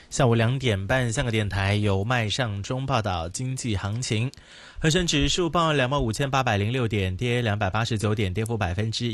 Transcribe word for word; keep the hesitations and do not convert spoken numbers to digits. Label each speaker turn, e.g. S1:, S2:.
S1: 下午两点半，香港电台由麦尚中报道经济行情。恒生指数报两万五千八百零六点，跌两百八十九点，跌幅百分之